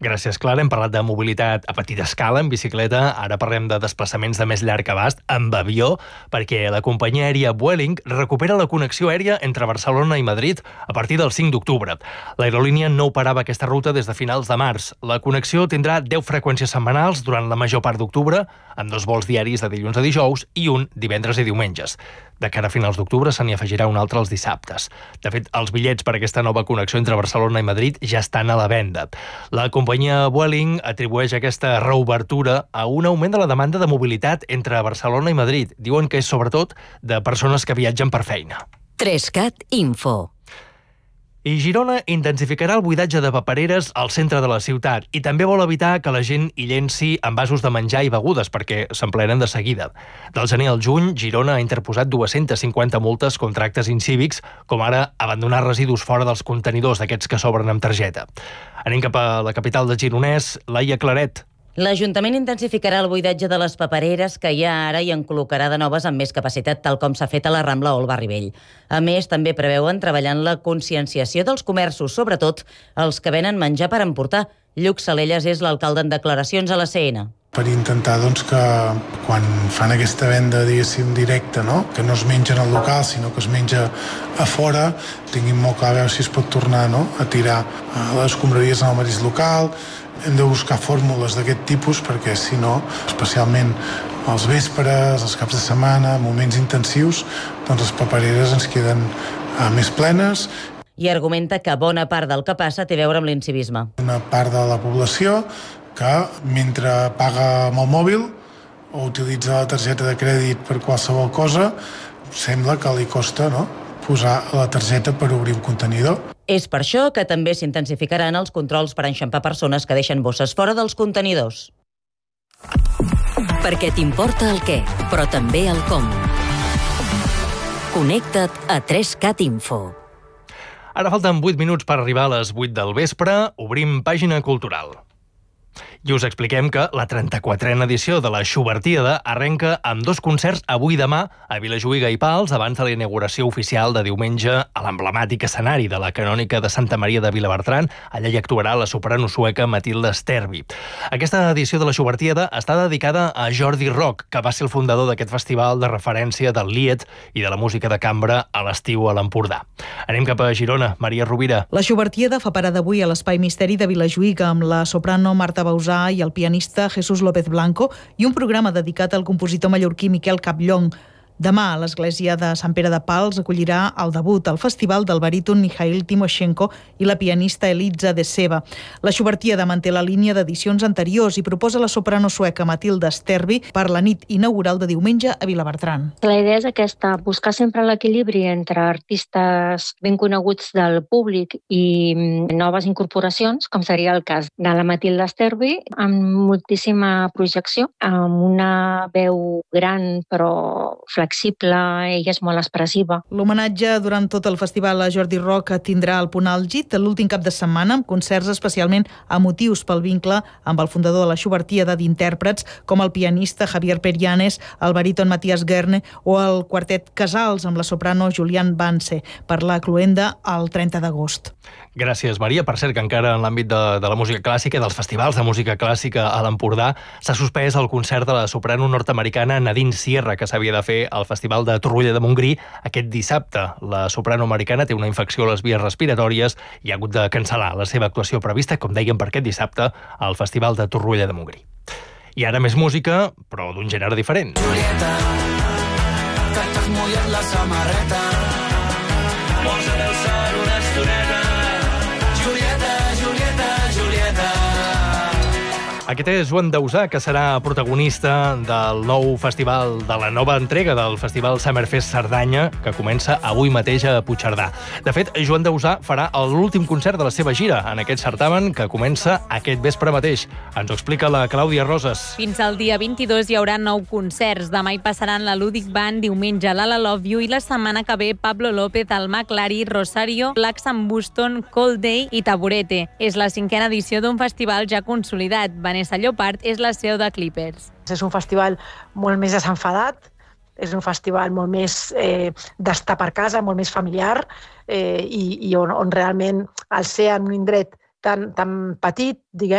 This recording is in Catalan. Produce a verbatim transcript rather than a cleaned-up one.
Gràcies, Clara. Hem parlat de mobilitat a petita escala, en bicicleta. Ara parlem de desplaçaments de més llarg abast, amb avió, perquè la companyia aèria Vueling recupera la connexió aèria entre Barcelona i Madrid a partir del cinc d'octubre. L'aerolínia no operava aquesta ruta des de finals de març. La connexió tindrà deu freqüències setmanals durant la major part d'octubre, amb dos vols diaris de dilluns a dijous i un divendres i diumenges. De cara a finals d'octubre se n'hi afegirà un altre els dissabtes. De fet, els bitllets per aquesta nova connexió entre Barcelona i Madrid ja estan a la venda. La companyia Vueling atribueix aquesta reobertura a un augment de la demanda de mobilitat entre Barcelona i Madrid. Diuen que és sobretot de persones que viatgen per feina. trescat Info. I Girona intensificarà el buidatge de papereres al centre de la ciutat i també vol evitar que la gent hi llenci envasos de menjar i begudes perquè s'emplenen de seguida. Del gener al juny, Girona ha interposat dues-centes cinquanta multes contra actes incívics, com ara abandonar residus fora dels contenidors d'aquests que s'obren amb targeta. Anem cap a la capital del Gironès, Laia Claret. L'Ajuntament intensificarà el buidatge de les papereres que hi ha ara i en col·locarà de noves amb més capacitat, tal com s'ha fet a la Rambla o al Barri Vell. A més, també preveuen treballar en la conscienciació dels comerços, sobretot els que venen menjar per emportar. Lluc Salelles és l'alcalde en declaracions a la C N. Per intentar doncs, que quan fan aquesta venda, diguéssim, directa, no? que no es menja en el local, sinó que es menja a fora, tinguin molt clar a veure si es pot tornar, no? a tirar les escombraries en el mateix local. Hem de buscar fórmules d'aquest tipus perquè, si no, especialment als vespres, als caps de setmana, moments intensius, doncs les papereres ens queden uh, més plenes. I argumenta que bona part del que passa té a veure amb l'incivisme. Una part de la població que, mentre paga amb el mòbil o utilitza la targeta de crèdit per qualsevol cosa, sembla que li costa, no?, posar la targeta per obrir un contenidor. És per això que també s'intensificaran els controls per enxampar persones que deixen bosses fora dels contenidors. Perquè t'importa el què, però també el com. Connecta't a trescat Info. Ara falten vuit minuts per arribar a les vuit del vespre. Obrim pàgina cultural. I us expliquem que la trenta-quatrena edició de la Schubertíada arrenca amb dos concerts avui i demà a Vilajuïga i Pals abans de la inauguració oficial de diumenge a l'emblemàtic escenari de la Canònica de Santa Maria de Vilabertran. Allà hi actuarà la soprano sueca Matilda Sterby. Aquesta edició de la Schubertíada està dedicada a Jordi Rock, que va ser el fundador d'aquest festival de referència del Lied i de la música de cambra a l'estiu a l'Empordà. Anem cap a Girona. Maria Rovira. La Schubertíada fa parada avui a l'Espai Misteri de Vilajuïga amb la soprano Marta Bausà i el pianista Jesús López Blanco i un programa dedicat al compositor mallorquí Miquel Capllong. Demà, l'església de Sant Pere de Pals acollirà el debut al festival del baríton Mikhail Timoshenko i la pianista Elitza de Seva. La Schubertíada manté la línia d'edicions anteriors i proposa la soprano sueca Matilda Sterby per la nit inaugural de diumenge a Vilabertran. La idea és aquesta, buscar sempre l'equilibri entre artistes ben coneguts del públic i noves incorporacions, com seria el cas de la Matilda Sterby, amb moltíssima projecció, amb una veu gran però flexible. Ella és molt expressiva. L'homenatge durant tot el festival a Jordi Rock tindrà el punt àlgid l'últim cap de setmana amb concerts especialment emotius pel vincle amb el fundador de la Schubertíada d'intèrprets com el pianista Javier Perianes, el baríton Matías Guerne o el quartet Casals amb la soprano Julián Vance per la cloenda el trenta d'agost. Gràcies, Maria. Per cert, que encara en l'àmbit de, de la música clàssica, dels festivals de música clàssica a l'Empordà, s'ha suspès el concert de la soprano nord-americana Nadine Sierra, que s'havia de fer al Festival de Torroella de Montgrí aquest dissabte. La soprano americana té una infecció a les vies respiratòries i ha hagut de cancel·lar la seva actuació prevista, com dèiem, per aquest dissabte al Festival de Torroella de Montgrí. I ara més música, però d'un gènere diferent. Julieta, que t'has mullat la samarreta, posa el sol una estoneta. Julieta, Julieta, Julieta. Aquest és Joan Dausà, que serà protagonista del nou festival, de la nova entrega del Festival Summerfest Cerdanya, que comença avui mateix a Puigcerdà. De fet, Joan Dausà farà l'últim concert de la seva gira en aquest certamen, que comença aquest vespre mateix. Ens ho explica la Clàudia Roses. Fins al dia vint-i-dos hi haurà nou concerts. Demà hi passaran la Ludic Band, diumenge l'Ala Love You i la setmana que ve Pablo López, el McLary, Rosario, Black Sam Buston, Cold Day i Taburete. És la cinquena edició d'un festival ja consolidat. Vanessa Llopart és la C E O de Clippers. És un festival molt més desenfadat, és un festival molt més eh, d'estar per casa, molt més familiar eh, i, i on, on realment al ser en un indret tan, tan petit, diguem,